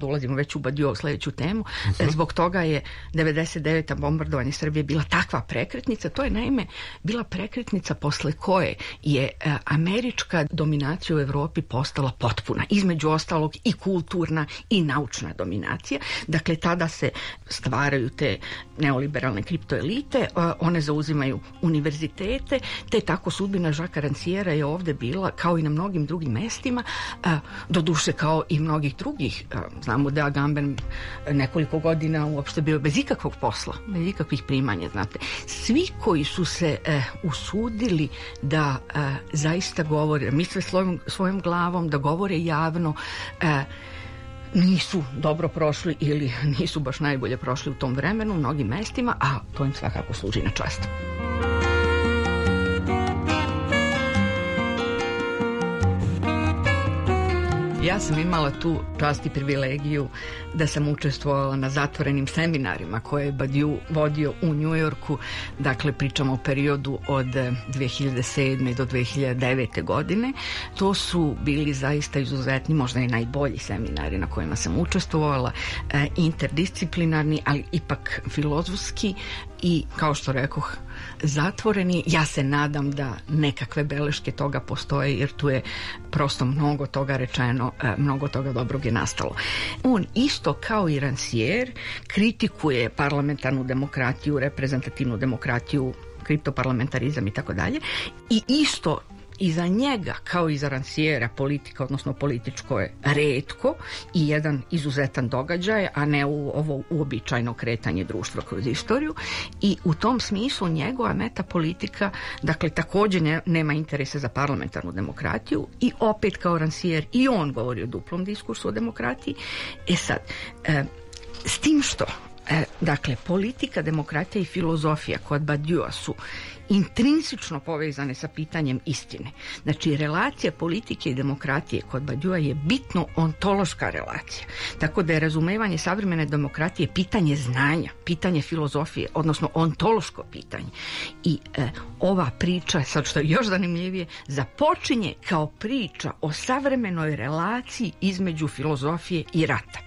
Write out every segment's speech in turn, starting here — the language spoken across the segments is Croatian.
ulazimo već u Badiou sledeću temu, zbog toga je 99. bombardovanje Srbije bila takva prekretnica. To je naime bila prekretnica posle koje je američka dominacija u Evropi postala potpuna. Između ostalog i kulturna i naučna dominacija. Dakle, tada se stvaraju te neoliberalne kriptoelite, one zauzimaju univerzitete, te tako sudbina Žaka Ranciera je ovde bila, kao i na mnogim drugim mestima, doduše kao i mnogih drugih. Znamo da Agamben nekoliko godina uopšte bio bez ikakvog posla, bez ikakvih primanja, znate. Svi koji su se usudili da zaista govore, misle svojom glavom, da govore javno, nisu dobro prošli ili nisu baš najbolje prošli u tom vremenu u mnogim mestima, a to im svakako služi na čast. Ja sam imala tu čast i privilegiju da sam učestvovala na zatvorenim seminarima koje je Badiou vodio u Njujorku. Dakle, pričamo o periodu od 2007. do 2009. godine. To su bili zaista izuzetni, možda i najbolji seminari na kojima sam učestvovala, interdisciplinarni, ali ipak filozofski i, kao što rekoh, zatvoreni. Ja se nadam da nekakve beleške toga postoje, jer tu je prosto mnogo toga rečeno, mnogo toga dobrog je nastalo. On isto kao i Rancière kritikuje parlamentarnu demokratiju, reprezentativnu demokratiju, kriptoparlamentarizam i tako dalje, i isto i za njega, kao i za Ranciera, politika, odnosno političko je retko i jedan izuzetan događaj, a ne ovo uobičajno kretanje društva kroz istoriju. I u tom smislu njegova metapolitika, dakle, također nema interesa za parlamentarnu demokratiju i opet kao Rancière i on govori o duplom diskursu o demokratiji. Sad, s tim što, dakle, politika, demokratija i filozofija kod Badioua su intrinsično povezane sa pitanjem istine. Znači, relacija politike i demokratije kod Badioua je bitno ontološka relacija. Tako da je razumevanje savremene demokratije pitanje znanja, pitanje filozofije, odnosno ontološko pitanje. I ova priča, sad što je još zanimljivije, započinje kao priča o savremenoj relaciji između filozofije i rata.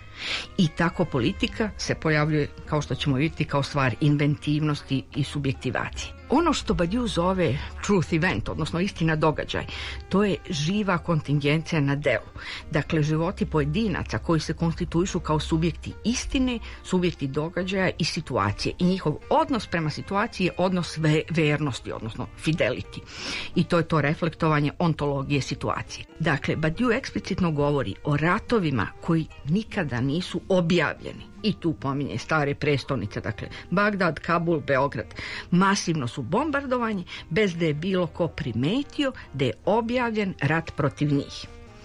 I tako politika se pojavljuje, kao što ćemo vidjeti, kao stvar inventivnosti i subjektivacije. Ono što Badiou zove truth event, odnosno istina događaj, to je živa kontingencija na delu. Dakle, životi pojedinaca koji se konstituišu kao subjekti istine, subjekti događaja i situacije. I njihov odnos prema situaciji je odnos vernosti, odnosno fidelity. I to je to reflektovanje ontologije situacije. Dakle, Badiou eksplicitno govori o ratovima koji nikada nisu objavljeni. I tu pominje stare prestolnice, dakle Bagdad, Kabul, Beograd. Masivno su bombardovani bez da je bilo ko primetio da je objavljen rat protiv njih.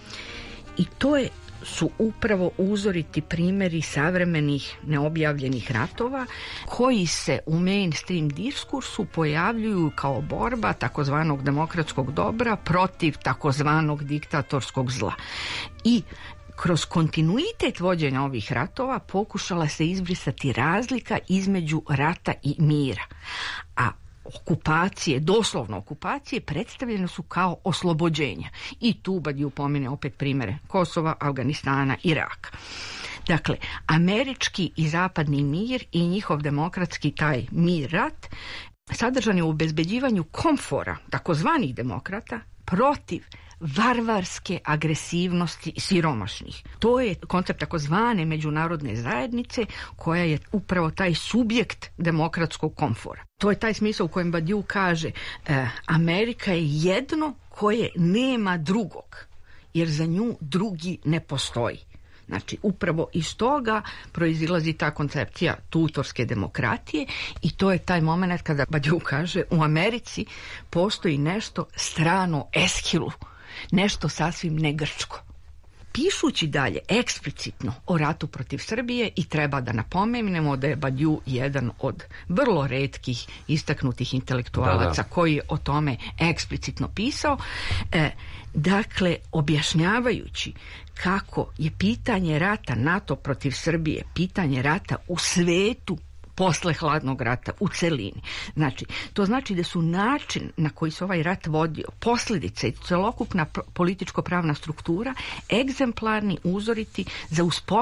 I to su upravo uzoriti primjeri savremenih neobjavljenih ratova koji se u mainstream diskursu pojavljuju kao borba takozvanog demokratskog dobra protiv takozvanog diktatorskog zla. I kroz kontinuitet vođenja ovih ratova pokušala se izbrisati razlika između rata i mira. A okupacije, doslovno okupacije, predstavljene su kao oslobođenja. I tu Badiou pomene opet primjere Kosova, Afganistana, Iraka. Dakle, američki i zapadni mir i njihov demokratski taj mir-rat sadržan je u obezbeđivanju komfora takozvanih demokrata protiv varvarske agresivnosti siromašnih. To je koncept takozvane međunarodne zajednice koja je upravo taj subjekt demokratskog komfora. To je taj smisao u kojem Badiou kaže Amerika je jedno koje nema drugog, jer za nju drugi ne postoji. Znači, upravo iz toga proizilazi ta koncepcija tutorske demokratije i to je taj moment kada Badiou kaže u Americi postoji nešto strano Eshilu, nešto sasvim negrčko. Pišući dalje eksplicitno o ratu protiv Srbije, i treba da napomenemo da je Badiou jedan od vrlo retkih istaknutih intelektualaca koji je o tome eksplicitno pisao, dakle, objašnjavajući kako je pitanje rata NATO protiv Srbije pitanje rata u svetu posle hladnog rata u celini. Znači, to znači da su način na koji se ovaj rat vodio, posljedice i celokupna političko-pravna struktura egzemplarni, uzoriti za uspostavljanje